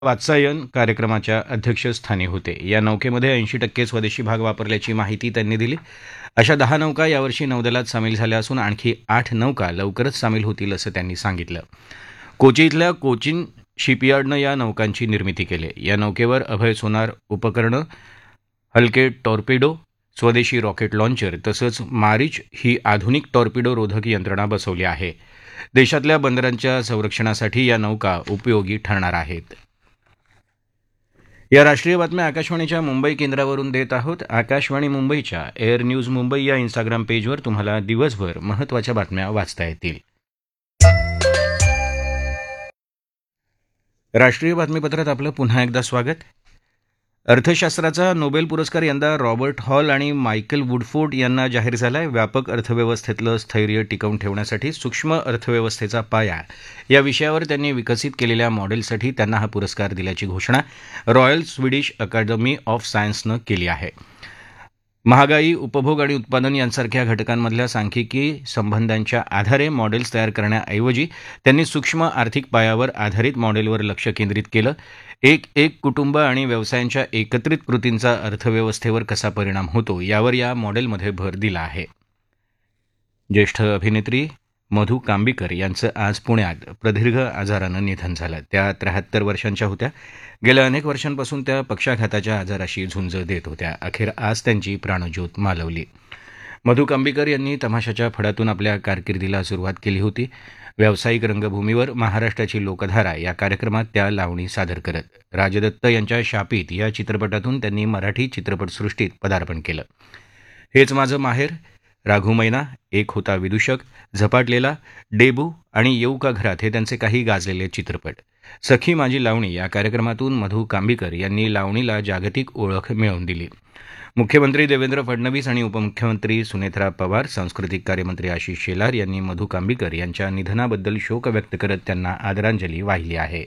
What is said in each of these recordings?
वात्सायन कार्यक्रमाच्या अध्यक्षस्थानी होते. या नौकेमध्ये 80% स्वदेशी भाग वापरल्याची माहिती त्यांनी दिली. अशा 10 नौका यावर्षी नौदलात सामील झाल्या असून आणखी 8 नौका लवकरच सामील होतील असं त्यांनी सांगितलं. कोची इथल्या कोचिन शिपयार्डनं या नौकांची निर्मिती केली. या नौकेवर अभय सोनार उपकरणं, हलके टॉर्पेडो, स्वदेशी रॉकेट लॉन्चर तसंच मारिच ही आधुनिक टॉर्पिडो रोधक यंत्रणा बसवली आहे. देशातल्या बंदरांच्या संरक्षणासाठी या नौका उपयोगी ठरणार आहेत. या राष्ट्रीय बातम्या आकाशवाणीच्या मुंबई केंद्रावरून देत आहोत. आकाशवाणी मुंबईच्या एअर न्यूज मुंबई या इंस्टाग्राम पेजवर तुम्हाला दिवसभर महत्त्वाच्या बातम्या वाचता येतील. राष्ट्रीय बातमीपत्रात आपलं पुन्हा एकदा स्वागत. अर्थशास्त्राचा नोबेल पुरस्कार यंदा रॉबर्ट हॉल आणि मायकेल वुडफोर्ड यांना जाहीर झालाय. व्यापक अर्थव्यवस्थेतलं स्थैर्य टिकवून ठेवण्यासाठी सूक्ष्म अर्थव्यवस्थेचा पाया या विषयावर त्यांनी विकसित केलेल्या मॉडेलसाठी त्यांना हा पुरस्कार दिल्याची घोषणा रॉयल स्वीडिश अकॅडमी ऑफ सायन्सनं केली आहे. महागाई, उपभोग आणि उत्पादन यांसारख्या घटकांमधल्या सांख्यिकी संबंधांच्या आधारे मॉडेल्स तयार करण्याऐवजी त्यांनी सूक्ष्म आर्थिक पायावर आधारित मॉडेलवर लक्ष केंद्रित केलं. एक कुटुंब आणि व्यवसायांच्या एकत्रित कृतींचा अर्थव्यवस्थेवर कसा परिणाम होतो यावर या मॉडेलमध्ये भर दिला आहे. ज्येष्ठ अभिनेत्री मधू कांबीकर यांचं आज पुण्यात प्रदीर्घ आजारानं निधन झालं. त्या 73 वर्षांच्या होत्या. गेल्या अनेक वर्षांपासून त्या पक्षाघाताच्या आजाराशी झुंज देत होत्या. अखेर आज त्यांची प्राणज्योत मालवली. मधू कांबीकर यांनी तमाशाच्या फडातून आपल्या कारकिर्दीला सुरुवात केली होती. व्यावसायिक रंगभूमीवर महाराष्ट्राची लोकधारा या कार्यक्रमात त्या लावणी सादर करत. राजदत्त यांच्या शापित या चित्रपटातून त्यांनी मराठी चित्रपटसृष्टीत पदार्पण केलं. हेच माझं माहेर, राघू मैना, एक होता विदूषक, झपाटलेला, डेबू आणि येऊ का घरात हे त्यांचे काही गाजलेले चित्रपट. सखी माझी लावणी या कार्यक्रमातून मधू कांबीकर यांनी लावणीला जागतिक ओळख मिळवून दिली. मुख्यमंत्री देवेंद्र फडणवीस आणि उपमुख्यमंत्री सुनेत्रा पवार, सांस्कृतिक कार्यमंत्री आशिष शेलार यांनी मधू कांबीकर यांच्या निधनाबद्दल शोक व्यक्त करत त्यांना आदरांजली वाहिली आहे.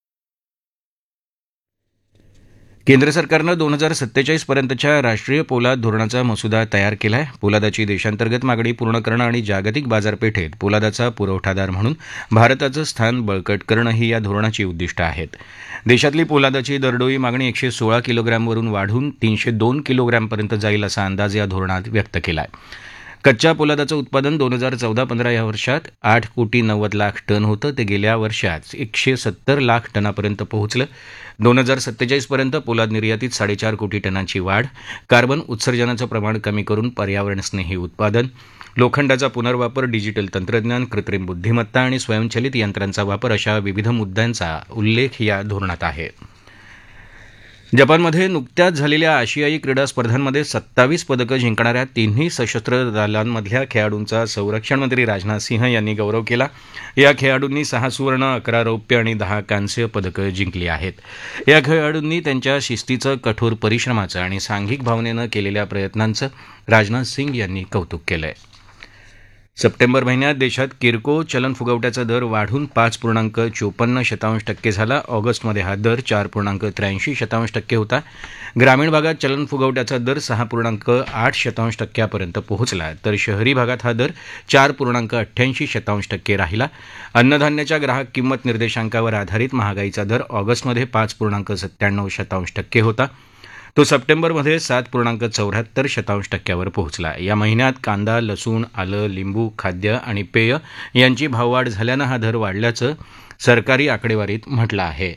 केंद्र सरकारनं 2047 पर्यंतच्या राष्ट्रीय पोलाद धोरणाचा मसुदा तयार केला आहे. पोलादाची देशांतर्गत मागणी पूर्ण करणं आणि जागतिक बाजारपेठेत पोलादाचा पुरवठादार म्हणून भारताचं स्थान बळकट करणं ही या धोरणाची उद्दिष्टं आहेत. देशातली पोलादाची दरडोई मागणी 116 किलोग्रॅमवरून वाढून 302 किलोग्रॅमपर्यंत जाईल असा अंदाज या धोरणात व्यक्त केला आहे. कच्च्या पोलादाचं उत्पादन 2014-15 या वर्षात 8,90,00,000 टन होतं. ते गेल्या वर्षात 170 लाख टनापर्यंत पोहोचलं. 2047 पर्यंत पोलाद निर्यातीत 4.5 कोटी टनांची वाढ, कार्बन उत्सर्जनाचं प्रमाण कमी करून पर्यावरणस्नेही उत्पादन, लोखंडाचा पुनर्वापर, डिजिटल तंत्रज्ञान, कृत्रिम बुद्धिमत्ता आणि स्वयंचलित यंत्रांचा वापर अशा विविध मुद्द्यांचा उल्लेख या धोरणात आहे. जपानमध्ये नुकत्याच झालेल्या आशियाई क्रीडा स्पर्धांमध्ये 27 पदकं जिंकणाऱ्या तिन्ही सशस्त्र दलांमधल्या खेळाडूंचा संरक्षण मंत्री राजनाथ सिंह यांनी गौरव केला. या खेळाडूंनी 6 सुवर्ण, 11 रौप्य आणि 10 कांस्य पदकं जिंकली आहेत. या खेळाडूंनी त्यांच्या शिस्तीचं, कठोर परिश्रमाचं आणि सांघिक भावनेनं केलेल्या प्रयत्नांचं राजनाथ सिंग यांनी कौतुक केलंय. सप्टेंबर महिन्यात देशात किरकोळ चलनफुगवट्याचा दर वाढून 5.54% झाला. ऑगस्टमध्ये हा दर 4.83% होता. ग्रामीण भागात चलनफुगवट्याचा दर 6.8% पोहोचला, तर शहरी भागात हा दर 4.88% राहिला. अन्नधान्याच्या ग्राहक किंमत निर्देशांकावर आधारित महागाईचा दर ऑगस्टमध्ये 5.97% होता. तो सप्टेंबरमध्ये 7.74% पोहोचला. या महिन्यात कांदा, लसूण, आलं, लिंबू, खाद्य आणि पेय यांची भाववाढ झाल्यानं हा दर वाढल्याचं सरकारी आकडेवारीत म्हटलं आहे.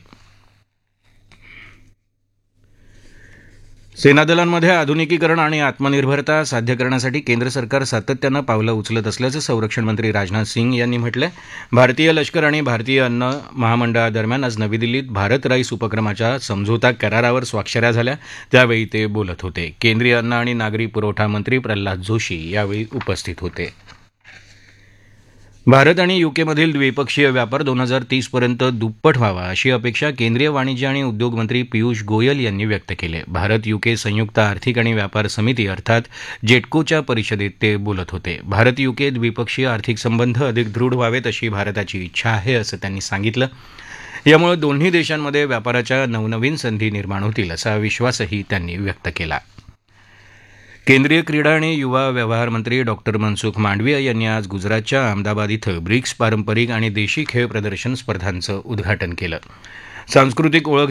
सेनादलांमध्ये आधुनिकीकरण आणि आत्मनिर्भरता साध्य करण्यासाठी केंद्र सरकार सातत्यानं पावलं उचलत असल्याचं संरक्षण मंत्री राजनाथ सिंग यांनी म्हटलंय. भारतीय लष्कर आणि भारतीय अन्न महामंडळादरम्यान आज नवी दिल्लीत भारत राईस उपक्रमाच्या समझोता करारावर स्वाक्षऱ्या झाल्या. त्यावेळी ते बोलत होते. केंद्रीय अन्न आणि नागरी पुरवठा मंत्री प्रल्हाद जोशी यावेळी उपस्थित होते. भारत आणि युकेमधील द्विपक्षीय व्यापार 2030 पर्यंत दुप्पट व्हावा अशी अपेक्षा केंद्रीय वाणिज्य आणि उद्योग मंत्री पियुष गोयल यांनी व्यक्त केली. भारत युके संयुक्त आर्थिक आणि व्यापार समिती अर्थात जेटकोच्या परिषदेत ते बोलत होते. भारत युके द्विपक्षीय आर्थिक संबंध अधिक दृढ व्हावेत अशी भारताची इच्छा आहे असं त्यांनी सांगितलं. यामुळे दोन्ही देशांमध्ये व्यापाराच्या नवनवीन संधी निर्माण होतील असा विश्वासही त्यांनी व्यक्त केला. केंद्रीय क्रीडा आणि युवा व्यवहार मंत्री डॉक्टर मनसुख मांडविया यांनी आज गुजरातच्या अहमदाबाद इथं ब्रिक्स पारंपरिक आणि देशी खेळ प्रदर्शन स्पर्धांचं उद्घाटन केलं. सांस्कृतिक ओळख